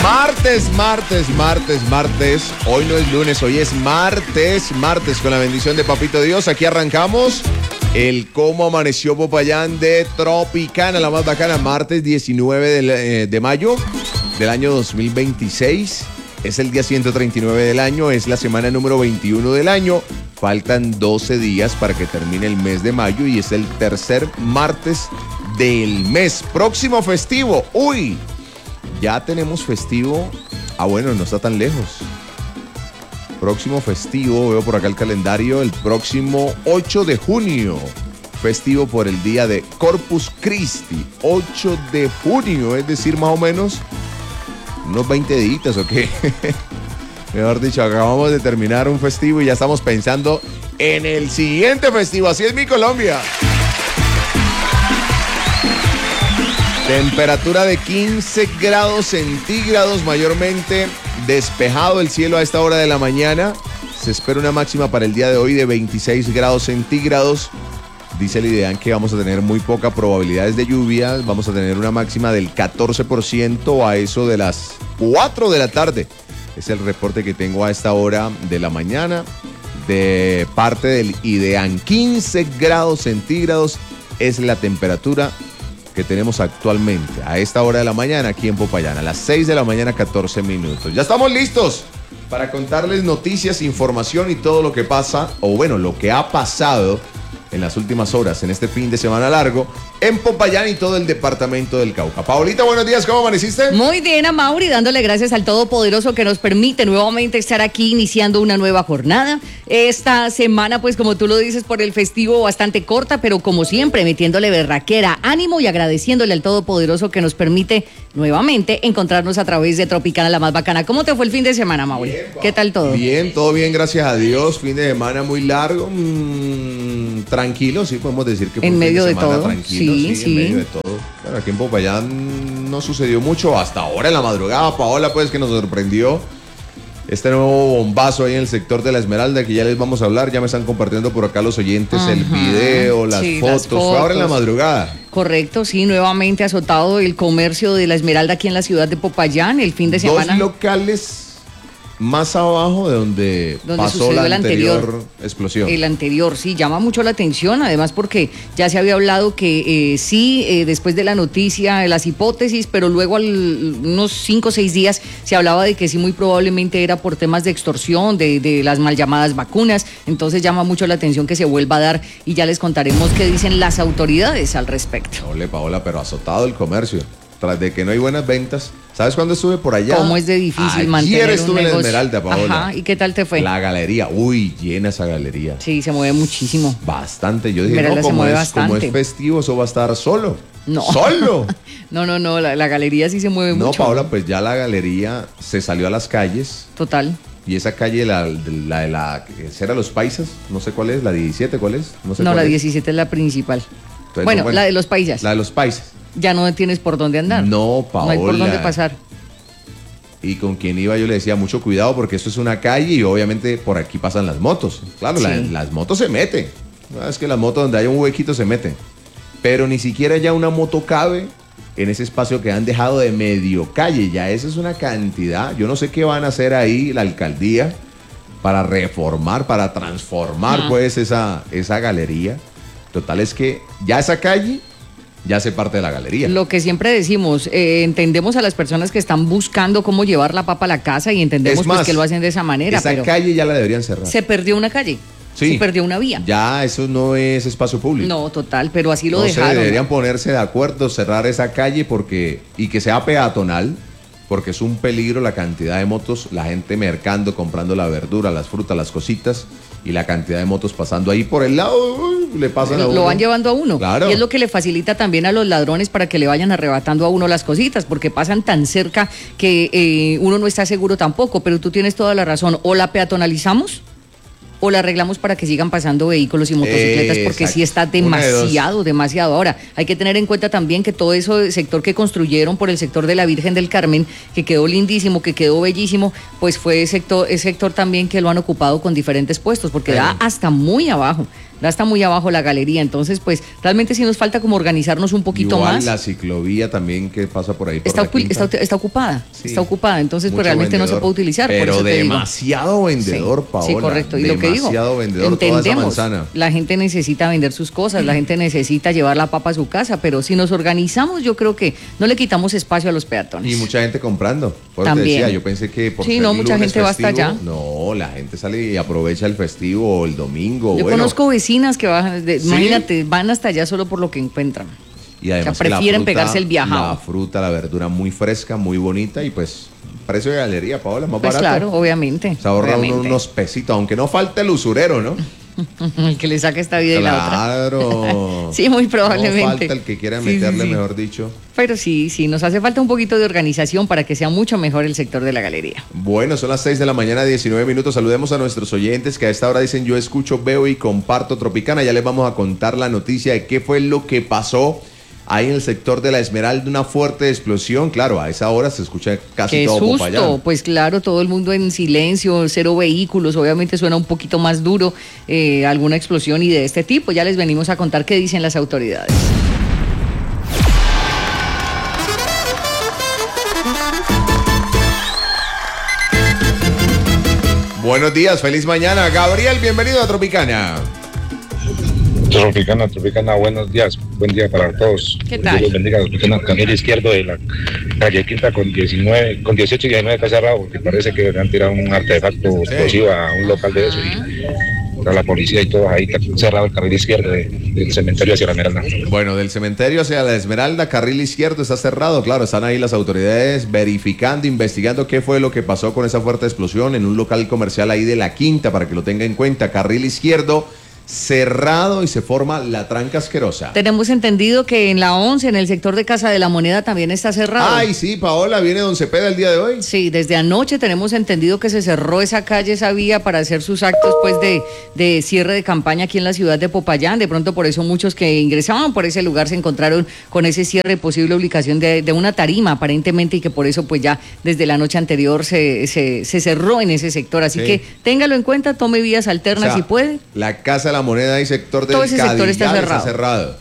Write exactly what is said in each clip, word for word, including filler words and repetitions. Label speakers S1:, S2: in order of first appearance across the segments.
S1: Martes, martes, martes, martes. Hoy no es lunes, hoy es martes, martes con la bendición de Papito Dios. Aquí arrancamos el Cómo Amaneció Popayán de Tropicana, la más bacana. Martes diecinueve de, eh, de mayo del año dos mil veintiséis. Es el día ciento treinta y nueve del año, es la semana número veintiuno del año. Faltan doce días para que termine el mes de mayo y es el tercer martes del mes. Próximo festivo. Uy, ya tenemos festivo. Ah, bueno, no está tan lejos. Próximo festivo, veo por acá el calendario, el próximo ocho de junio. Festivo por el día de Corpus Christi. ocho de junio, es decir, más o menos unos veinte días, ¿o qué? Mejor dicho, acabamos de terminar un festivo y ya estamos pensando en el siguiente festivo. Así es mi Colombia. Temperatura de quince grados centígrados, mayormente despejado el cielo a esta hora de la mañana. Se espera una máxima para el día de hoy de veintiséis grados centígrados. Dice el IDEAN que vamos a tener muy poca probabilidades de lluvia. Vamos a tener una máxima del catorce por ciento a eso de las cuatro de la tarde. Es el reporte que tengo a esta hora de la mañana de parte del IDEAN. quince grados centígrados es la temperatura que tenemos actualmente a esta hora de la mañana aquí en Popayán. A las seis de la mañana, catorce minutos. Ya estamos listos para contarles noticias, información y todo lo que pasa, o bueno, lo que ha pasado en las últimas horas, en este fin de semana largo, en Popayán y todo el departamento del Cauca. Paolita, buenos días, ¿cómo amaneciste?
S2: Muy bien, Amaury, dándole gracias al Todopoderoso que nos permite nuevamente estar aquí iniciando una nueva jornada. Esta semana, pues como tú lo dices, por el festivo bastante corta, pero como siempre, metiéndole berraquera, ánimo y agradeciéndole al Todopoderoso que nos permite nuevamente encontrarnos a través de Tropicana, la más bacana. ¿Cómo te fue el fin de semana, Amaury? ¿Qué tal todo?
S1: Bien, todo bien, gracias a Dios. Fin de semana muy largo, mmm, tranquilo, sí, podemos decir que fue
S2: en
S1: un
S2: medio
S1: fin de,
S2: de
S1: semana
S2: todo.
S1: Tranquilo, sí, sí, sí, en medio de todo. Bueno, aquí en Popayán no sucedió mucho hasta ahora en la madrugada. Paola, pues, que nos sorprendió este nuevo bombazo ahí en el sector de la Esmeralda, que ya les vamos a hablar. Ya me están compartiendo por acá los oyentes uh-huh. el video, las, sí, fotos. las fotos. Fue ahora en la madrugada.
S2: Correcto, sí, nuevamente azotado el comercio de la Esmeralda aquí en la ciudad de Popayán el fin de semana.
S1: Dos locales más abajo de donde, donde pasó la anterior, anterior explosión.
S2: El anterior, sí, llama mucho la atención, además porque ya se había hablado que eh, sí, eh, después de la noticia, las hipótesis, pero luego al, unos cinco o seis días se hablaba de que sí, muy probablemente era por temas de extorsión, de, de las mal llamadas vacunas, entonces llama mucho la atención que se vuelva a dar y ya les contaremos qué dicen las autoridades al respecto.
S1: Ole, Paola, pero azotado el comercio. Tras de que no hay buenas ventas. ¿Sabes cuándo estuve por allá?
S2: ¿Cómo es de difícil
S1: Ayer
S2: mantener un
S1: estuve
S2: negocio?
S1: En la Esmeralda, Paola.
S2: Ajá, ¿y qué tal te fue?
S1: La galería, uy, llena esa galería.
S2: Sí, se mueve muchísimo.
S1: Bastante, yo dije,
S2: Esmeralda
S1: no, como
S2: se mueve
S1: es, como es festivo, eso va a estar solo.
S2: No.
S1: ¿Solo?
S2: no, no, no, la, la galería sí se mueve
S1: no,
S2: mucho.
S1: No, Paola, pues ya la galería se salió a las calles.
S2: Total.
S1: Y esa calle, la de la, la, la, ¿será Los Paisas? No sé cuál es, la diecisiete, ¿cuál es?
S2: No, sé no
S1: cuál
S2: la
S1: es.
S2: diecisiete es la principal.
S1: Entonces,
S2: bueno,
S1: bueno,
S2: la de Los Paisas.
S1: La de Los Paisas.
S2: Ya no tienes por dónde andar.
S1: No, Paola.
S2: No hay por dónde pasar.
S1: Y con quien iba yo le decía mucho cuidado porque esto es una calle y obviamente por aquí pasan las motos. Claro, sí. la, las motos se meten. Es que las motos donde hay un huequito se meten. Pero ni siquiera ya una moto cabe en ese espacio que han dejado de medio calle. Ya esa es una cantidad. Yo no sé qué van a hacer ahí la alcaldía para reformar, para transformar ah. pues esa, esa galería. Total es que ya esa calle ya hace parte de la galería.
S2: Lo que siempre decimos, eh, entendemos a las personas que están buscando cómo llevar la papa a la casa y entendemos más, pues, que lo hacen de esa manera.
S1: Esa
S2: pero
S1: calle ya la deberían cerrar.
S2: Se perdió una calle.
S1: Sí.
S2: Se perdió una vía.
S1: Ya eso no es espacio público.
S2: No, total, pero así lo
S1: no
S2: dejaron.
S1: Se deberían ponerse de acuerdo, cerrar esa calle porque y que sea peatonal, porque es un peligro la cantidad de motos, la gente mercando, comprando la verdura, las frutas, las cositas, y la cantidad de motos pasando ahí por el lado, uy, le pasan
S2: lo,
S1: a uno.
S2: Lo van llevando a uno.
S1: Claro.
S2: Y es lo que le facilita también a los ladrones para que le vayan arrebatando a uno las cositas, porque pasan tan cerca que eh, uno no está seguro tampoco, pero tú tienes toda la razón. O la peatonalizamos o la arreglamos para que sigan pasando vehículos y motocicletas, eh, porque exacto. sí está demasiado, de demasiado. Ahora, hay que tener en cuenta también que todo ese sector que construyeron por el sector de la Virgen del Carmen, que quedó lindísimo, que quedó bellísimo, pues fue ese sector, ese sector también que lo han ocupado con diferentes puestos, porque Pero. da hasta muy abajo. da hasta muy abajo la galería. Entonces, pues realmente sí nos falta como organizarnos un poquito
S1: Igual
S2: más.
S1: La ciclovía también que pasa por ahí. Por
S2: está,
S1: la quinta.
S2: está, está ocupada,
S1: Sí.
S2: está ocupada, entonces
S1: Mucho
S2: pues realmente
S1: vendedor,
S2: no se puede utilizar.
S1: Pero
S2: por eso te digo.
S1: demasiado vendedor,
S2: Sí,
S1: Paola.
S2: sí, correcto. Y lo que digo,
S1: demasiado vendedor toda esa
S2: entendemos,
S1: manzana.
S2: la gente necesita vender sus cosas, la gente necesita llevar la papa a su casa, pero si nos organizamos, yo creo que no le quitamos espacio a los peatones.
S1: Y mucha gente comprando. Por eso te
S2: También.
S1: decía, yo pensé que por
S2: Sí,
S1: ser
S2: no, mucha
S1: lunes
S2: gente va hasta
S1: festivo,
S2: allá.
S1: No, la gente sale y aprovecha el festivo o el domingo.
S2: Yo
S1: bueno,
S2: conozco vecinas que bajan, de-
S1: ¿Sí?
S2: imagínate, van hasta allá solo por lo que encuentran.
S1: Y además
S2: o sea,
S1: que la
S2: prefieren
S1: fruta-
S2: pegarse el viajado.
S1: La fruta, la verdura muy fresca, muy bonita y pues precio de galería, Paola, más
S2: Pues
S1: barato.
S2: claro, obviamente.
S1: Se ahorra uno
S2: obviamente.
S1: unos pesitos, aunque no falte el usurero, ¿no?
S2: El que le saque esta vida y la otra.
S1: Claro.
S2: Sí, muy probablemente.
S1: No falta el que quiera
S2: Sí, sí,
S1: meterle,
S2: sí.
S1: mejor dicho.
S2: Pero sí, sí, nos hace falta un poquito de organización para que sea mucho mejor el sector de la galería.
S1: Bueno, son las seis de la mañana, diecinueve minutos. Saludemos a nuestros oyentes que a esta hora dicen yo escucho, veo y comparto Tropicana. Ya les vamos a contar la noticia de qué fue lo que pasó ahí en el sector de la Esmeralda, una fuerte explosión. Claro, a esa hora se escucha casi
S2: Qué
S1: todo
S2: susto,
S1: Popayán.
S2: pues claro, todo el mundo en silencio, cero vehículos, obviamente suena un poquito más duro eh, alguna explosión y de este tipo. Ya les venimos a contar qué dicen las autoridades.
S1: Buenos días, feliz mañana. Gabriel, bienvenido a Tropicana.
S3: Tropicana, Tropicana, buenos días, buen día para todos.
S2: ¿Qué tal?
S3: Dios los bendiga, Tropicana, camino izquierdo de la calle Quinta con diecinueve, con dieciocho y diecinueve está cerrado porque parece que le han tirado un artefacto explosivo a un local de eso y está la policía y todos ahí, está cerrado el carril izquierdo de- del cementerio hacia la Esmeralda.
S1: Bueno, del cementerio hacia la Esmeralda, carril izquierdo está cerrado. Claro, están ahí las autoridades verificando, investigando qué fue lo que pasó con esa fuerte explosión en un local comercial ahí de la Quinta, para que lo tenga en cuenta. Carril izquierdo cerrado y se forma la tranca asquerosa.
S2: Tenemos entendido que en la once, en el sector de Casa de la Moneda, también está cerrado.
S1: Ay, sí, Paola, viene Don Cepeda el día de hoy.
S2: Sí, desde anoche tenemos entendido que se cerró esa calle, esa vía para hacer sus actos pues de, de cierre de campaña aquí en la ciudad de Popayán. De pronto por eso muchos que ingresaban por ese lugar se encontraron con ese cierre, posible ubicación de, de una tarima aparentemente, y que por eso pues ya desde la noche anterior se, se, se cerró en ese sector. Así
S1: Sí.
S2: que téngalo en cuenta, tome vías alternas
S1: O sea,
S2: si puede.
S1: La Casa de la Moneda y sector del
S2: Todo ese sector está
S1: Cadillal
S2: cerrado.
S1: cerrado.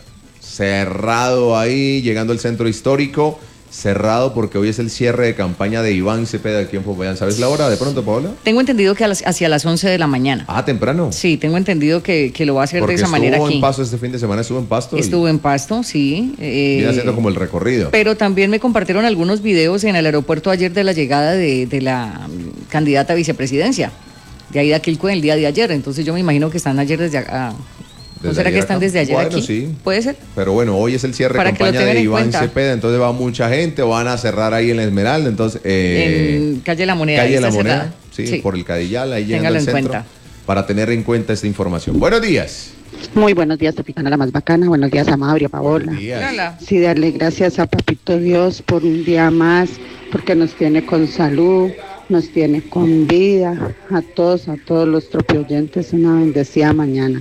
S1: Cerrado ahí, llegando al centro histórico. Cerrado porque hoy es el cierre de campaña de Iván Cepeda aquí en Popayán. ¿Sabes la hora de pronto, Paola?
S2: Tengo entendido que a las- hacia las once de la mañana.
S1: Ah, temprano.
S2: Sí, tengo entendido que, que lo va a hacer
S1: Porque
S2: de esa manera
S1: estuvo
S2: aquí.
S1: en Pasto este fin de semana, estuvo en Pasto. y
S2: Estuvo en Pasto, sí. eh,
S1: Viene haciendo como el recorrido.
S2: Pero también me compartieron algunos videos en el aeropuerto ayer de la llegada de, de la mm, candidata a vicepresidencia, de Aida Quilcue, el día de ayer. Entonces yo me imagino que están ayer desde acá. ¿No
S1: Desde
S2: será que
S1: ayer
S2: están
S1: acá.
S2: desde ayer
S1: Bueno,
S2: aquí?
S1: sí.
S2: ¿Puede ser?
S1: Pero bueno, hoy es el cierre de
S2: Para que lo
S1: campaña
S2: tengan
S1: de
S2: en
S1: Iván
S2: cuenta.
S1: Cepeda, entonces va mucha gente, van a cerrar ahí en la Esmeralda, entonces... eh,
S2: en Calle La Moneda.
S1: Calle
S2: ahí
S1: La
S2: está
S1: Moneda,
S2: cerrada.
S1: sí, por el Cadillal, ahí llegando
S2: Téngalo
S1: al
S2: en
S1: centro,
S2: cuenta.
S1: para tener en cuenta esta información. Buenos días.
S4: Muy buenos días, Tropicana, la más bacana. Buenos días, Amabria, Paola.
S1: Buenos días.
S2: Hola.
S4: Sí, darle gracias a Papito Dios por un día más, porque nos tiene con salud, nos tiene con vida. A todos, a todos los tropioyentes, una bendecida mañana.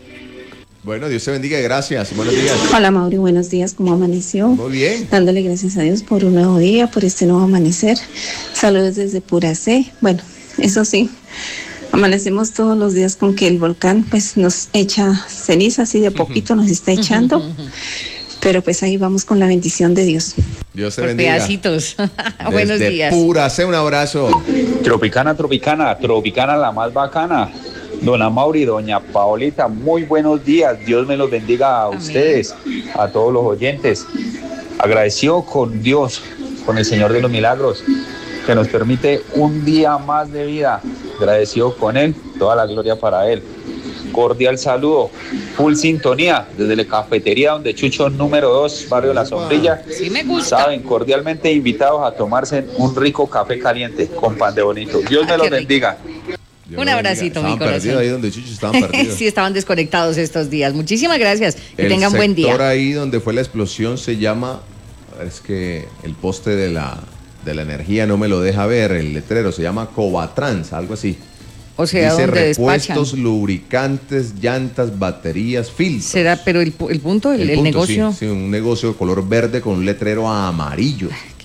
S1: Bueno, Dios te bendiga y gracias. Buenos días.
S5: Hola Mauri, buenos días, ¿cómo amaneció?
S1: Muy bien.
S5: Dándole gracias a Dios por un nuevo día, por este nuevo amanecer. Saludos desde Puracé. Bueno, eso sí, amanecemos todos los días con que el volcán pues nos echa ceniza, así de poquito nos está echando. Pero pues ahí vamos con la bendición de Dios.
S1: Dios te
S2: Por
S1: bendiga.
S2: pedacitos. Buenos
S1: Desde
S2: días.
S1: Puracé, un abrazo.
S6: Tropicana, Tropicana, Tropicana la más bacana. Dona Mauri, doña Paolita, muy buenos días. Dios me los bendiga a
S2: Amén.
S6: ustedes, a todos los oyentes. Agradecido con Dios, con el Señor de los Milagros, que nos permite un día más de vida. Agradecido con Él, toda la gloria para Él. Cordial saludo, full sintonía desde la cafetería donde Chucho número dos, barrio La Sombrilla.
S2: Sí me gusta.
S6: Saben, cordialmente invitados a tomarse un rico café caliente con pan de bonito. Dios
S2: Ah,
S6: me los
S2: qué rico.
S6: bendiga.
S1: Dios
S2: Un
S1: lo bendiga.
S2: abracito, mi
S1: Estaban
S2: corazón.
S1: perdidos ahí donde Chucho estaban perdidos.
S2: Sí, estaban desconectados estos días. Muchísimas gracias. Que
S1: El
S2: tengan buen
S1: sector
S2: día.
S1: ahí donde fue la explosión se llama, es que el poste de la, de la energía no me lo deja ver, el letrero se llama Covatrans, algo así.
S2: O sea,
S1: Dice
S2: donde despachan.
S1: repuestos, lubricantes, llantas, baterías, filtros.
S2: Será, pero el, pu- el punto, el, el
S1: punto,
S2: negocio.
S1: Sí, sí, un negocio de color verde con un letrero amarillo.
S2: Qué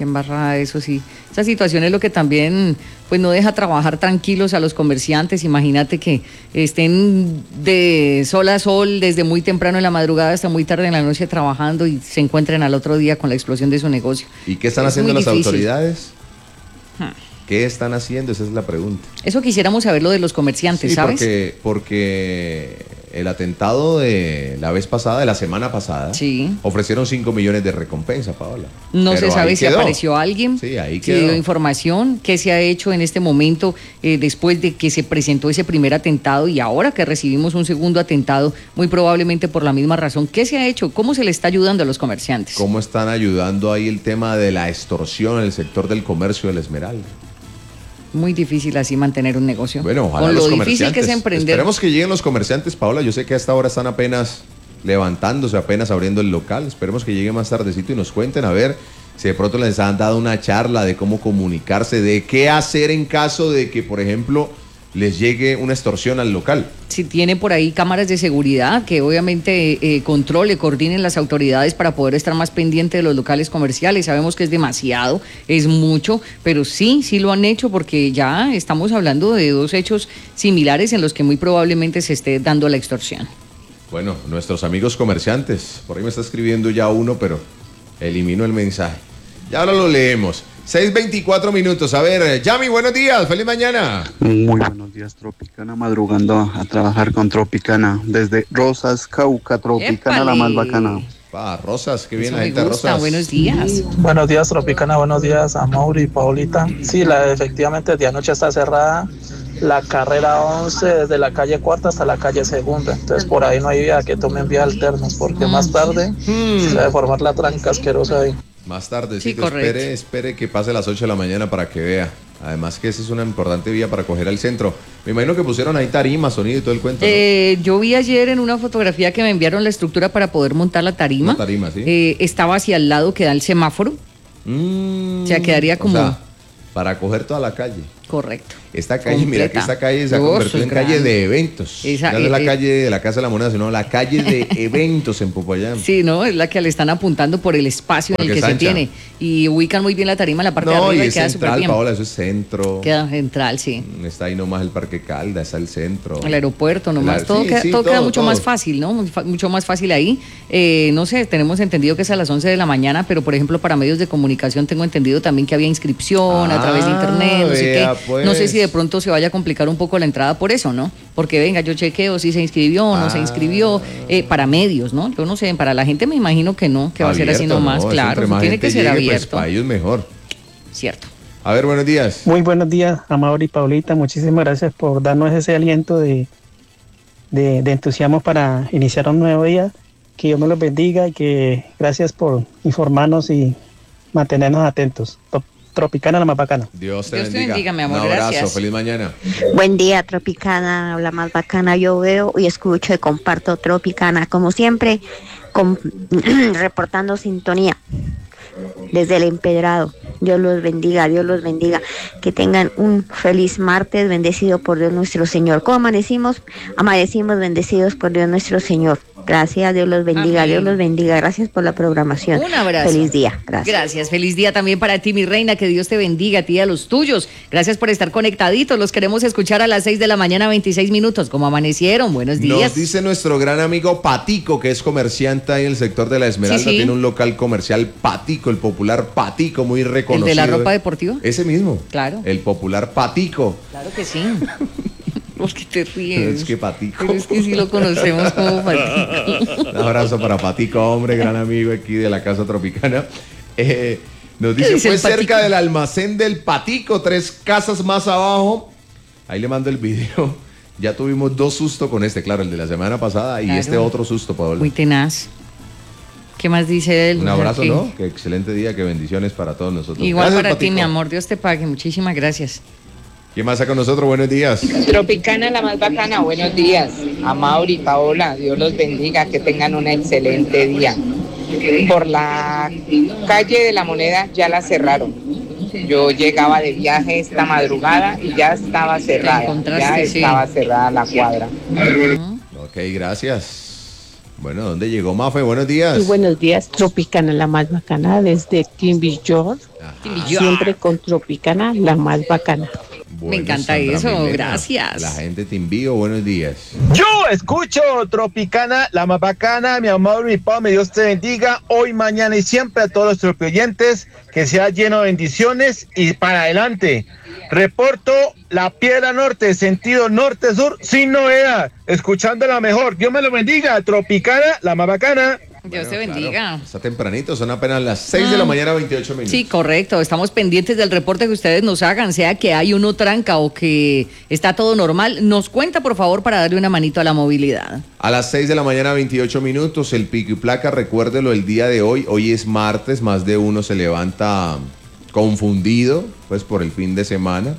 S2: qué embarrada eso, sí. Esa situación es lo que también pues no deja trabajar tranquilos a los comerciantes. Imagínate que estén de sol a sol desde muy temprano en la madrugada hasta muy tarde en la noche trabajando y se encuentren al otro día con la explosión de su negocio.
S1: ¿Y qué están
S2: Es
S1: haciendo
S2: muy
S1: las
S2: difícil.
S1: autoridades?
S2: Hmm.
S1: ¿Qué están haciendo? Esa es la pregunta.
S2: Eso quisiéramos saber lo de los comerciantes,
S1: Sí,
S2: ¿sabes?
S1: porque, porque el atentado de la vez pasada, de la semana pasada,
S2: Sí.
S1: ofrecieron cinco millones de recompensa, Paola.
S2: No
S1: Pero
S2: se sabe
S1: ahí
S2: si
S1: quedó.
S2: apareció alguien,
S1: Sí, ahí
S2: si
S1: quedó.
S2: dio información, qué se ha hecho en este momento eh, después de que se presentó ese primer atentado y ahora que recibimos un segundo atentado, muy probablemente por la misma razón. ¿Qué se ha hecho? ¿Cómo se le está ayudando a los comerciantes?
S1: ¿Cómo están ayudando ahí el tema de la extorsión en el sector del comercio del Esmeralda?
S2: Muy difícil así mantener un negocio.
S1: Bueno, ojalá
S2: con
S1: los
S2: lo difícil
S1: comerciantes.
S2: que es emprender.
S1: Esperemos que lleguen los comerciantes, Paola. Yo sé que a esta hora están apenas levantándose, apenas abriendo el local. Esperemos que lleguen más tardecito y nos cuenten a ver si de pronto les han dado una charla de cómo comunicarse, de qué hacer en caso de que, por ejemplo, les llegue una extorsión al local.
S2: Si tiene por ahí cámaras de seguridad que obviamente eh, controle, coordinen las autoridades para poder estar más pendiente de los locales comerciales. Sabemos que es demasiado, es mucho, pero sí, sí lo han hecho porque ya estamos hablando de dos hechos similares en los que muy probablemente se esté dando la extorsión.
S1: Bueno, nuestros amigos comerciantes, por ahí me está escribiendo ya uno, pero elimino el mensaje. Ya ahora lo leemos. seis veinticuatro minutos. A ver, Yami, buenos días, feliz mañana.
S7: Muy buenos días, Tropicana, madrugando a trabajar con Tropicana. Desde Rosas, Cauca, Tropicana,
S2: ¡Épale!
S7: la más bacana.
S1: Pa, Rosas, qué bien
S2: Eso
S1: la
S2: me
S1: gente,
S2: gusta,
S1: Rosas.
S2: buenos días.
S8: Buenos días, Tropicana, buenos días a Mauri y Paulita. Sí, la, efectivamente, de anoche está cerrada la carrera once desde la calle cuarta hasta la calle segunda. Entonces, por ahí no hay vía que tomen vía alterna, porque más tarde se va a formar la tranca asquerosa ahí.
S1: Más tarde,
S2: Sí,
S1: sí,
S2: correcto.
S1: espere, espere que pase las ocho de la mañana para que vea. Además que esa es una importante vía para coger al centro. Me imagino que pusieron ahí tarima, sonido y todo el cuento, ¿no?
S2: Eh, yo vi ayer en una fotografía que me enviaron la estructura para poder montar la tarima.
S1: Una tarima, sí.
S2: Eh, estaba hacia el lado que da el semáforo.
S1: Mm,
S2: O sea, quedaría como-
S1: sea, para coger toda la calle.
S2: Correcto.
S1: Esta calle, mira que
S2: Completa.
S1: esta calle se ha
S2: Uf,
S1: convertido en
S2: es
S1: calle
S2: grande.
S1: de eventos.
S2: Esa-
S1: ya no es la
S2: eh,
S1: calle de la Casa de la Moneda, sino la calle de eventos en Popayán.
S2: Sí, ¿no? Es la que le están apuntando por el espacio en el
S1: Porque
S2: que
S1: es
S2: se
S1: ancha.
S2: tiene. Y ubican muy bien la tarima en la parte de
S1: No, y
S2: arriba y,
S1: es
S2: queda súper
S1: central,
S2: bien.
S1: Paola, eso es centro.
S2: Queda central, sí.
S1: Está ahí nomás el Parque Calda, está el centro.
S2: El aeropuerto nomás,
S1: La-
S2: todo,
S1: sí,
S2: queda,
S1: sí,
S2: todo queda
S1: todo,
S2: mucho
S1: todo.
S2: más fácil, ¿no? Muy fa- Mucho más fácil ahí. Eh, no sé, tenemos entendido que es a las once de la mañana, pero por ejemplo para medios de comunicación tengo entendido también que había inscripción a
S1: Ah,
S2: través de internet, no sé
S1: vea,
S2: qué.
S1: pues.
S2: No sé si de pronto se vaya a complicar un poco la entrada por eso, ¿no? Porque venga, yo chequeo si se inscribió o no se
S1: Ah.
S2: inscribió, eh, para medios, ¿no? Yo no sé, para la gente me imagino que no, que va a ser así
S1: Abierto,
S2: nomás,
S1: no, eso
S2: claro,
S1: entre
S2: eso
S1: más
S2: tiene
S1: gente
S2: que ser
S1: llegue, pues,
S2: abierto,
S1: para ellos mejor.
S2: cierto.
S1: A ver, buenos días.
S8: Muy buenos días, Amaury y Paulita. Muchísimas gracias por darnos ese aliento de, de, de entusiasmo para iniciar un nuevo día. Que Dios me los bendiga y que gracias por informarnos y mantenernos atentos. Top- Tropicana, la más bacana.
S1: Dios te
S2: Dios te
S1: bendiga.
S2: bendiga, mi amor,
S1: Un abrazo,
S2: gracias.
S1: feliz mañana.
S9: Buen día, Tropicana, la más bacana. Yo veo y escucho y comparto Tropicana, como siempre, con- reportando sintonía desde el Empedrado. Dios los bendiga, Dios los bendiga. Que tengan un feliz martes, bendecido por Dios nuestro Señor. ¿Cómo amanecimos? Amanecimos bendecidos por Dios nuestro Señor. Gracias, Dios los bendiga,
S2: Amén.
S9: Dios los bendiga. Gracias por la programación.
S2: Un abrazo.
S9: Feliz día. Gracias.
S2: Gracias, feliz día también para ti, mi reina, que Dios te bendiga, a ti y a los tuyos. Gracias por estar conectaditos, los queremos escuchar a las seis de la mañana, veintiséis minutos. ¿Cómo amanecieron? Buenos días.
S1: Nos dice nuestro gran amigo Patico, que es comerciante ahí en el sector de la Esmeralda.
S2: Sí, sí.
S1: Tiene un local comercial Patico, el popular Patico, muy reconocido.
S2: ¿El de la ropa deportiva?
S1: Ese mismo.
S2: Claro.
S1: El popular Patico.
S2: Claro que sí. ¿Por qué te ríes?
S1: Es que Patico.
S2: Pero es que sí lo conocemos como Patico.
S1: Un abrazo para Patico, hombre, gran amigo aquí de la Casa Tropicana. Eh, nos
S2: ¿Qué
S1: dice,
S2: dice
S1: fue
S2: el Patico?
S1: cerca del almacén del Patico, tres casas más abajo. Ahí le mando el video. Ya tuvimos dos sustos con este, claro, el de la semana pasada y
S2: Claro.
S1: este otro susto, Paola.
S2: Muy tenaz. ¿Qué más dice él?
S1: Un abrazo,
S2: ¿Qué?
S1: ¿no? Qué excelente día, qué bendiciones para todos nosotros.
S2: Igual
S1: Gracias,
S2: para ti,
S1: Patico.
S2: mi amor. Dios te pague. Muchísimas gracias.
S1: ¿Quién más está con nosotros? Buenos días.
S10: Tropicana, la más bacana, buenos días. A Mauri, Paola, Dios los bendiga, que tengan un excelente día. Por la calle de la Moneda ya la cerraron. Yo llegaba de viaje esta madrugada y ya estaba cerrada.
S2: encontraste,
S10: Ya
S2: sí.
S10: estaba cerrada la cuadra.
S1: Ok, gracias. Bueno, ¿dónde llegó Mafe? Buenos días.
S11: Y buenos días, Tropicana, la más bacana, desde Timbillón. Siempre con Tropicana, la más bacana.
S1: Bueno,
S2: me encanta
S1: Sandra
S2: eso,
S1: Milena,
S2: gracias.
S1: La gente te envío, buenos días.
S12: Yo escucho Tropicana, la más bacana, mi amor, mi padre, Dios te bendiga, hoy, mañana y siempre a todos los tropioyentes, que sea lleno de bendiciones y para adelante. Reporto la Piedra Norte, sentido norte-sur, sin novedad, escuchando la mejor. Dios me lo bendiga, Tropicana, la más bacana.
S2: Dios
S1: Bueno,
S2: te bendiga.
S1: Claro, está tempranito, son apenas las seis de la mañana, veintiocho minutos.
S2: Sí, correcto. Estamos pendientes del reporte que ustedes nos hagan, sea que hay uno tranca o que está todo normal. Nos cuenta, por favor, para darle una manito a la movilidad.
S1: A las seis de la mañana, veintiocho minutos, el pico y placa, recuérdelo el día de hoy. Hoy es martes, más de uno se levanta confundido, pues por el fin de semana.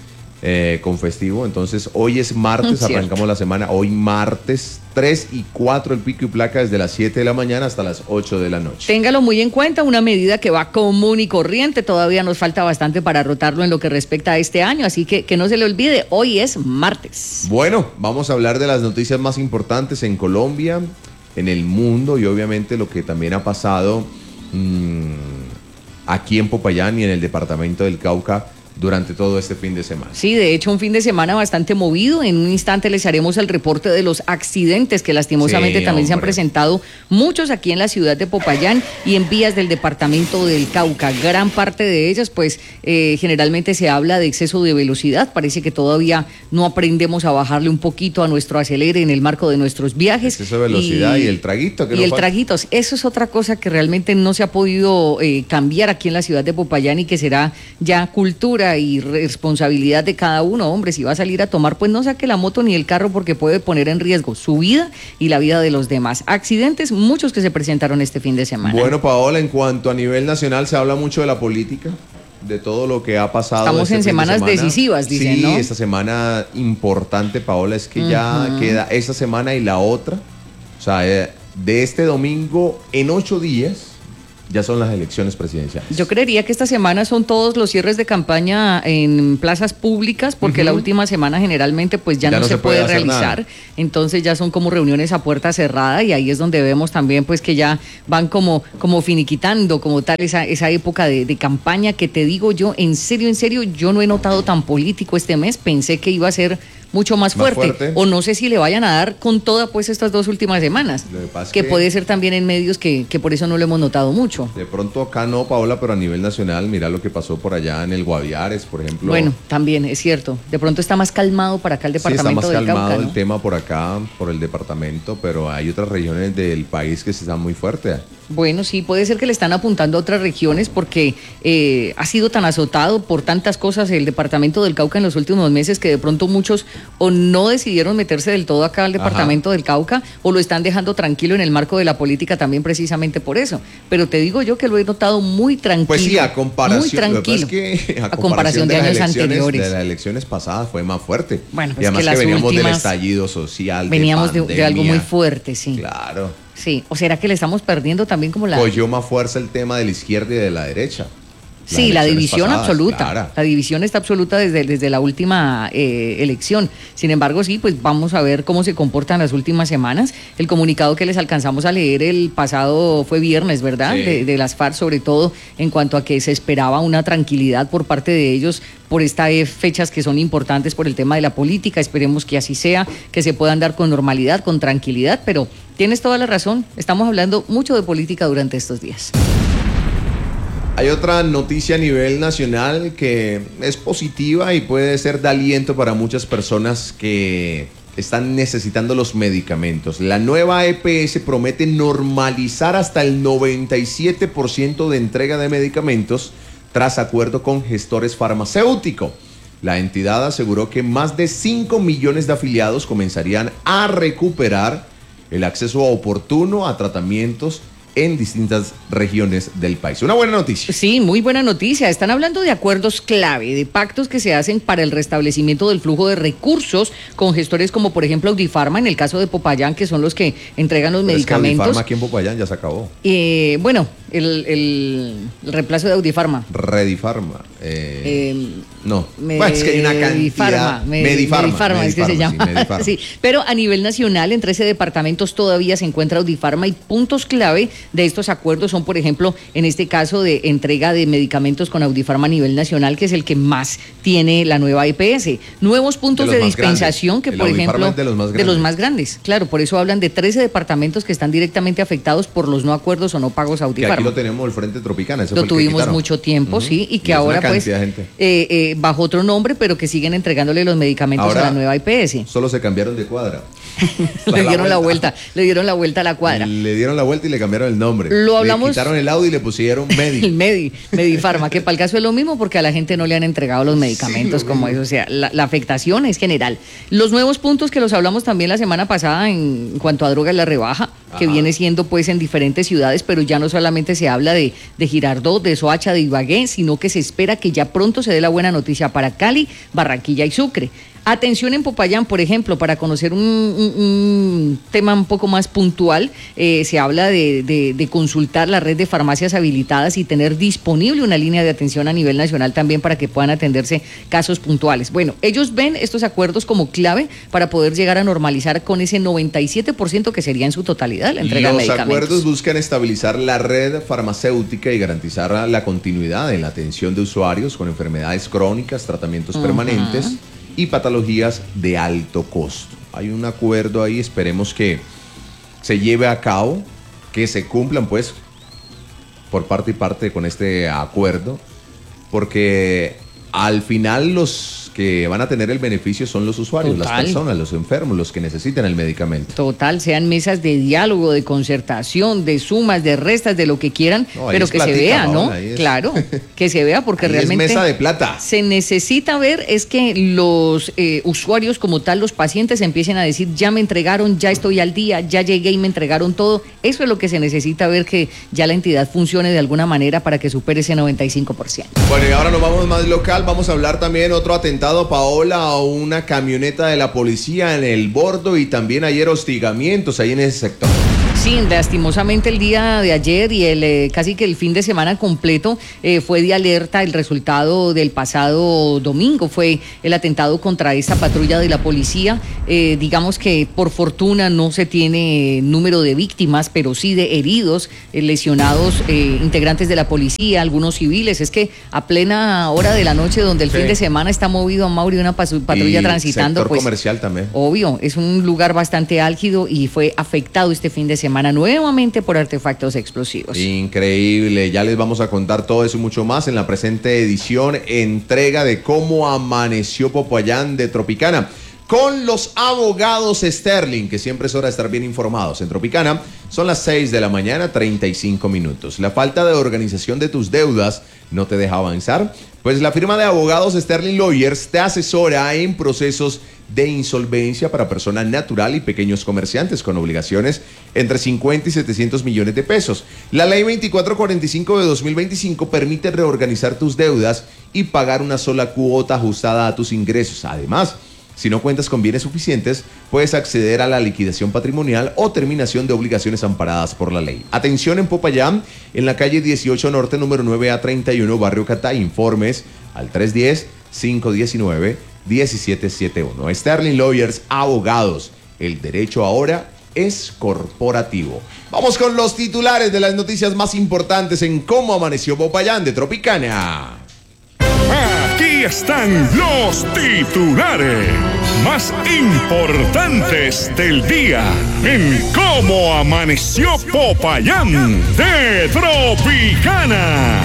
S1: Eh, con festivo, entonces hoy es martes,
S2: Cierto.
S1: arrancamos la semana, hoy martes tres y cuatro el pico y placa desde las siete de la mañana hasta las ocho de la noche.
S2: Téngalo muy en cuenta, una medida que va común y corriente, todavía nos falta bastante para rotarlo en lo que respecta a este año, así que que no se le olvide, hoy es martes.
S1: Bueno, vamos a hablar de las noticias más importantes en Colombia, en el mundo y obviamente lo que también ha pasado mmm, aquí en Popayán y en el departamento del Cauca durante todo este fin de semana.
S2: Sí, de hecho un fin de semana bastante movido. En un instante les haremos el reporte de los accidentes que lastimosamente
S1: Sí,
S2: también se han
S1: hombre.
S2: presentado muchos aquí en la ciudad de Popayán y en vías del departamento del Cauca. Gran parte de ellas pues eh, generalmente se habla de exceso de velocidad. Parece que todavía no aprendemos a bajarle un poquito a nuestro acelere en el marco de nuestros viajes.
S1: Exceso de velocidad y, y el traguito. Que
S2: Y
S1: no
S2: el
S1: falta.
S2: traguito, eso es otra cosa que realmente no se ha podido eh, cambiar aquí en la ciudad de Popayán y que será ya cultura y responsabilidad de cada uno. Hombre, si va a salir a tomar, pues no saque la moto ni el carro porque puede poner en riesgo su vida y la vida de los demás. Accidentes, muchos que se presentaron este fin de semana.
S1: Bueno, Paola, en cuanto a nivel nacional se habla mucho de la política, de todo lo que ha pasado.
S2: Estamos
S1: este
S2: en
S1: fin de
S2: semanas
S1: semana.
S2: decisivas, dicen,
S1: sí,
S2: ¿no?
S1: esta semana importante, Paola, es que ya
S2: Ujú.
S1: queda esta semana y la otra. O sea, eh, de este domingo en ocho días ya son las elecciones presidenciales.
S2: Yo creería que esta semana son todos los cierres de campaña en plazas públicas, porque
S1: Ujú.
S2: la última semana generalmente pues ya,
S1: Ya
S2: no,
S1: no
S2: se,
S1: se puede
S2: puede,
S1: hacer
S2: realizar,
S1: nada.
S2: entonces ya son como reuniones a puerta cerrada y ahí es donde vemos también pues que ya van como, como finiquitando como tal esa, esa época de, de campaña que te digo yo, en serio, en serio, yo no he notado tan político este mes, pensé que iba a ser mucho más,
S1: Más
S2: fuerte,
S1: fuerte.
S2: o no sé si le vayan a dar con toda pues estas dos últimas semanas,
S1: Lo que pasa es
S2: que
S1: que-
S2: puede ser también en medios que, que por eso no lo hemos notado mucho.
S1: De pronto acá no, Paola, pero a nivel nacional, mira lo que pasó por allá en el Guaviares, por ejemplo.
S2: Bueno, también es cierto. De pronto está más calmado para acá el
S1: Sí, está
S2: departamento
S1: más
S2: del
S1: calmado
S2: Cauca, ¿no?
S1: el tema por acá, por el departamento, pero hay otras regiones del país que sí están muy fuertes.
S2: Bueno, sí, puede ser que le están apuntando a otras regiones porque eh, ha sido tan azotado por tantas cosas el departamento del Cauca en los últimos meses que de pronto muchos o no decidieron meterse del todo acá al departamento
S1: Ajá.
S2: del Cauca o lo están dejando tranquilo en el marco de la política también precisamente por eso. Pero te digo yo que lo he notado muy tranquilo.
S1: Pues sí, a comparación,
S2: muy tranquilo.
S1: lo que pasa es que a,
S2: A comparación de
S1: las
S2: años
S1: elecciones,
S2: anteriores.
S1: de las elecciones pasadas fue más fuerte.
S2: Bueno, pues
S1: y además
S2: que
S1: que,
S2: las
S1: veníamos del
S2: últimas-
S1: estallido social,
S2: Veníamos de,
S1: de,
S2: de algo muy
S1: pandemia.
S2: fuerte, sí.
S1: Claro.
S2: Sí, o será que le estamos perdiendo también como la...
S1: Cogió más fuerza el tema de la izquierda y de la derecha. Las
S2: Sí, la
S1: elecciones
S2: división
S1: pasadas,
S2: absoluta.
S1: claro.
S2: La división está absoluta desde, desde la última eh, elección. Sin embargo, sí, pues vamos a ver cómo se comportan las últimas semanas. El comunicado que les alcanzamos a leer el pasado fue viernes, ¿verdad?
S1: Sí.
S2: De, de las FARC, sobre todo en cuanto a que se esperaba una tranquilidad por parte de ellos por estas eh, fechas que son importantes por el tema de la política. Esperemos que así sea, que se puedan dar con normalidad, con tranquilidad, pero tienes toda la razón. Estamos hablando mucho de política durante estos días.
S1: Hay otra noticia a nivel nacional que es positiva y puede ser de aliento para muchas personas que están necesitando los medicamentos. La nueva E P S promete normalizar hasta el noventa y siete por ciento de entrega de medicamentos tras acuerdo con gestores farmacéuticos. La entidad aseguró que más de cinco millones de afiliados comenzarían a recuperar el acceso oportuno a tratamientos en distintas regiones del país. Una buena noticia.
S2: Sí, muy buena noticia. Están hablando de acuerdos clave, de pactos que se hacen para el restablecimiento del flujo de recursos con gestores como por ejemplo Audifarma, en el caso de Popayán, que son los que entregan los
S1: Pero es que
S2: medicamentos.
S1: Audifarma aquí en Popayán ya se acabó.
S2: Eh, bueno, el, el- el reemplazo de Audifarma.
S1: Redifarma. Eh,
S2: Eh,
S1: No,
S2: Me-
S1: bueno, es que hay una cantidad.
S2: Medifarma, me-
S1: Medifarma,
S2: Medifarma, es que se
S1: Medifarma,
S2: llama.
S1: sí, Medifarma.
S2: Sí, pero a nivel nacional, en trece departamentos todavía se encuentra Audifarma y puntos clave de estos acuerdos son, por ejemplo, en este caso de entrega de medicamentos con Audifarma a nivel nacional, que es el que más tiene la nueva E P S. Nuevos puntos
S1: De
S2: de,
S1: los más
S2: dispensación
S1: grandes.
S2: que,
S1: El
S2: por
S1: Audifarma
S2: ejemplo,
S1: es de los más
S2: de los
S1: grandes.
S2: más grandes. Claro, por eso hablan de trece departamentos que están directamente afectados por los no acuerdos o no pagos
S1: Que aquí
S2: Audifarma.
S1: lo tenemos el Frente Tropicana. ese
S2: Lo
S1: fue el que
S2: tuvimos
S1: quitaron.
S2: mucho tiempo,
S1: Ujú.
S2: sí, y que
S1: es
S2: ahora
S1: una
S2: pues
S1: cantidad de gente.
S2: eh, eh, bajo otro nombre, pero que siguen entregándole los medicamentos
S1: Ahora,
S2: a la nueva E P S.
S1: Solo se cambiaron de cuadra.
S2: Le dieron la vuelta, le dieron la vuelta a la cuadra.
S1: Le dieron la vuelta y le cambiaron el nombre.
S2: Lo hablamos-
S1: Le quitaron el audio y le pusieron Medi.
S2: El Medi, Medifarma, que para el caso es lo mismo porque a la gente no le han entregado los medicamentos
S1: lo
S2: como
S1: mismo.
S2: eso, o sea, la, la afectación es general. Los nuevos puntos que los hablamos también la semana pasada en cuanto a drogas la rebaja, que
S1: Ajá.
S2: viene siendo pues en diferentes ciudades, pero ya no solamente se habla de, de Girardot, de Soacha, de Ibagué, sino que se espera que ya pronto se dé la buena noticia para Cali, Barranquilla y Sucre. Atención en Popayán, por ejemplo, para conocer un, un- un tema un poco más puntual, eh, se habla de, de- de consultar la red de farmacias habilitadas y tener disponible una línea de atención a nivel nacional también para que puedan atenderse casos puntuales. Bueno, ellos ven estos acuerdos como clave para poder llegar a normalizar con ese noventa y siete por ciento que sería en su totalidad la entrega de
S1: Los
S2: medicamentos.
S1: acuerdos buscan estabilizar la red farmacéutica y garantizar la continuidad en la atención de usuarios con enfermedades crónicas, tratamientos
S2: Ajá.
S1: permanentes y patologías de alto costo. Hay un acuerdo ahí, esperemos que se lleve a cabo, que se cumplan pues por parte y parte con este acuerdo, porque al final los que van a tener el beneficio son los usuarios,
S2: Total.
S1: las personas, los enfermos, los que necesitan el medicamento.
S2: Total, sean mesas de diálogo, de concertación, de sumas, de restas, de lo que quieran,
S1: No, ahí
S2: pero
S1: es
S2: que se
S1: platica,
S2: vea, ¿no?
S1: Paola, ahí es-
S2: Claro, que se vea porque
S1: Ahí es
S2: realmente
S1: mesa de plata.
S2: se necesita ver es que los eh, usuarios como tal, los pacientes empiecen a decir, ya me entregaron, ya estoy al día, ya llegué y me entregaron todo. Eso es lo que se necesita ver, que ya la entidad funcione de alguna manera para que supere ese noventa y cinco por ciento.
S1: Bueno, y ahora nos vamos más local. Vamos a hablar también otro atentado, Paola, a una camioneta de la policía en el Bordo y también ayer hostigamientos ahí en ese sector.
S2: Sí, lastimosamente el día de ayer y el eh, casi que el fin de semana completo eh, fue de alerta. El resultado del pasado domingo fue el atentado contra esta patrulla de la policía. Eh, digamos que por fortuna no se tiene número de víctimas, pero sí de heridos, eh, lesionados, eh, integrantes de la policía, algunos civiles. Es que a plena hora de la noche, donde el
S1: Sí.
S2: fin de semana está movido a Mauri una pasu- patrulla
S1: Y
S2: transitando,
S1: sector
S2: pues
S1: comercial también.
S2: obvio, es un lugar bastante álgido y fue afectado este fin de semana nuevamente por artefactos explosivos.
S1: Increíble, ya les vamos a contar todo eso y mucho más en la presente edición, entrega de cómo amaneció Popayán de Tropicana, con los abogados Sterling, que siempre es hora de estar bien informados. En Tropicana son las seis de la mañana, treinta y cinco minutos. La falta de organización de tus deudas no te deja avanzar, pues la firma de abogados Sterling Lawyers te asesora en procesos de insolvencia para persona natural y pequeños comerciantes con obligaciones entre cincuenta y setecientos millones de pesos. La ley veinticuatro cuarenta y cinco de dos mil veinticinco permite reorganizar tus deudas y pagar una sola cuota ajustada a tus ingresos. Además, si no cuentas con bienes suficientes, puedes acceder a la liquidación patrimonial o terminación de obligaciones amparadas por la ley. Atención en Popayán, en la calle dieciocho Norte, número nueve A treinta y uno, Barrio Catá. Informes al tres uno cero, cinco uno nueve, uno siete siete uno. Sterling Lawyers, abogados. El derecho ahora es corporativo. Vamos con los titulares de las noticias más importantes en cómo amaneció Popayán de Tropicana.
S13: Aquí están los titulares más importantes del día en cómo amaneció Popayán de Tropicana.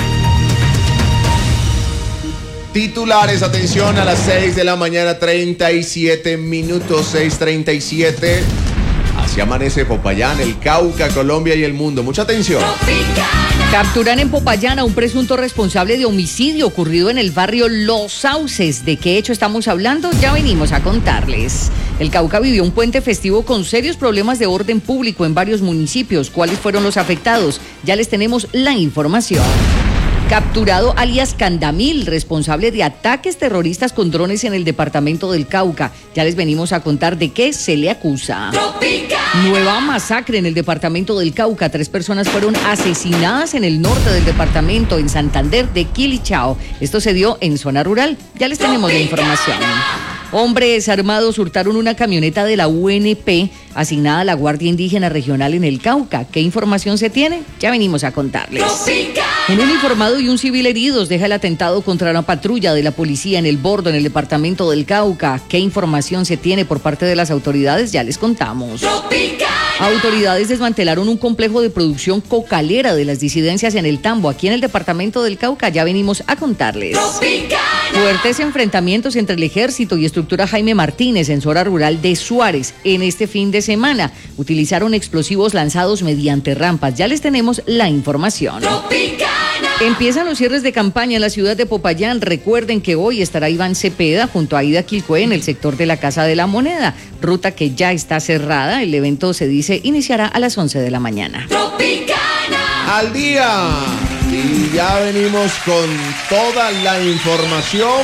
S1: Titulares, atención, a las seis de la mañana, treinta y siete minutos, seis treinta y siete. Así amanece Popayán, el Cauca, Colombia y el mundo. Mucha atención.
S2: Capturan en Popayán a un presunto responsable de homicidio ocurrido en el barrio Los Sauces. ¿De qué hecho estamos hablando? Ya venimos a contarles. El Cauca vivió un puente festivo con serios problemas de orden público en varios municipios. ¿Cuáles fueron los afectados? Ya les tenemos la información. Capturado alias Candamil, responsable de ataques terroristas con drones en el departamento del Cauca. Ya les venimos a contar de qué se le acusa. Tropical. Nueva masacre en el departamento del Cauca. Tres personas fueron asesinadas en el norte del departamento, en Santander de Quilichao. Esto se dio en zona rural. Ya les tenemos la información. Hombres armados hurtaron una camioneta de la U N P asignada a la Guardia Indígena Regional en el Cauca. ¿Qué información se tiene? Ya venimos a contarles. Un uniformado y un civil heridos deja el atentado contra una patrulla de la policía en El Bordo, en el departamento del Cauca. ¿Qué información se tiene por parte de las autoridades? Ya les contamos. Autoridades desmantelaron un complejo de producción cocalera de las disidencias en el Tambo, aquí en el departamento del Cauca. Ya venimos a contarles. Fuertes enfrentamientos entre el ejército y estructura Jaime Martínez en zona rural de Suárez en este fin de semana. Utilizaron explosivos lanzados mediante rampas. Ya les tenemos la información. Tropicana. Empiezan los cierres de campaña en la ciudad de Popayán. Recuerden que hoy estará Iván Cepeda junto a Aida Quilcue en el sector de la Casa de la Moneda, ruta que ya está cerrada. El evento, se dice, iniciará a las once de la mañana.
S1: Tropicana. Al día. Y ya venimos con toda la información.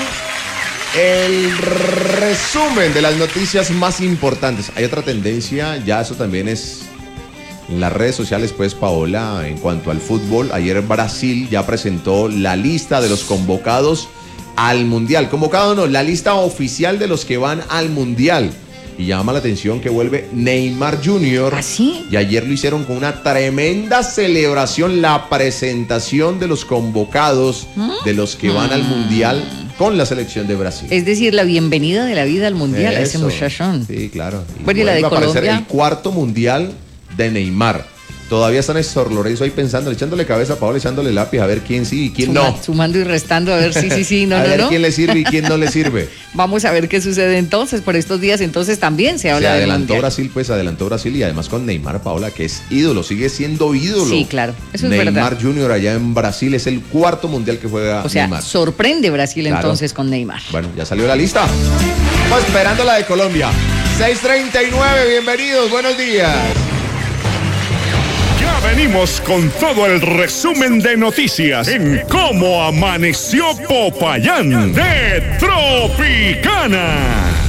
S1: El resumen de las noticias más importantes. Hay otra tendencia, ya eso también es en las redes sociales, pues, Paola, en cuanto al fútbol. Ayer Brasil ya presentó la lista de los convocados al Mundial. Convocado no, la lista oficial de los que van al Mundial. Y llama la atención que vuelve Neymar junior
S2: ¿Ah, sí?
S1: Y ayer lo hicieron con una tremenda celebración, la presentación de los convocados, ¿Mm? de los que van al Mundial con la selección de Brasil.
S2: Es decir, la bienvenida de la vida al Mundial. Eso. A ese muchachón.
S1: Sí, claro. Y
S2: bueno, y la de Colombia.
S1: El cuarto Mundial de Neymar. Todavía están Néstor Lorenzo ahí pensando, echándole cabeza a Paola, echándole lápiz a ver quién sí y quién
S2: Suma,
S1: no.
S2: Sumando y restando a ver si sí, sí, no,
S1: a
S2: no,
S1: ver
S2: no.
S1: quién le sirve y quién no le sirve.
S2: Vamos a ver qué sucede entonces. Por estos días entonces también se habla
S1: de
S2: del
S1: adelantó
S2: Mundial.
S1: Brasil, pues adelantó Brasil y además con Neymar, Paola, que es ídolo, sigue siendo ídolo.
S2: Sí, claro, eso es
S1: Neymar
S2: verdad.
S1: Neymar junior allá en Brasil es el cuarto Mundial que juega
S2: O sea,
S1: Neymar.
S2: sorprende Brasil
S1: Claro.
S2: entonces con Neymar.
S1: Bueno, ya salió la lista. Estamos esperando la de Colombia. seis treinta y nueve, bienvenidos, buenos días.
S13: Ya venimos con todo el resumen de noticias en Cómo Amaneció Popayán de Tropicana.